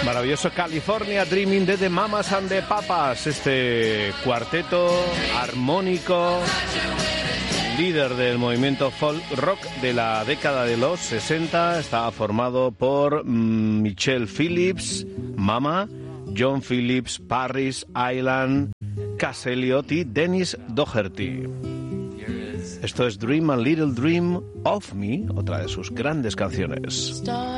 Maravilloso California Dreaming de The Mamas and the Papas, este cuarteto armónico, líder del movimiento folk rock de la década de los 60, estaba formado por Michelle Phillips, Mama, John Phillips, Parris Island, Cass Elliot y Dennis Doherty. Esto es Dream a Little Dream of Me, otra de sus grandes canciones.